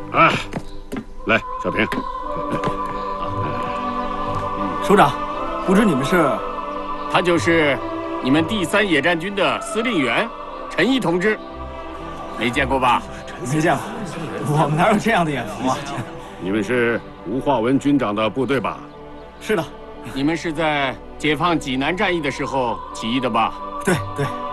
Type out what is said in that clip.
啊，来，小平。 首长，不知你们是？ 他就是你们第3野战军的司令员陈毅同志，没见过吧？ 没见过，我们哪有这样的眼福啊？ 你们是吴化文军长的部队吧？ 是的。 你们是在解放济南战役的时候起义的吧？ 对。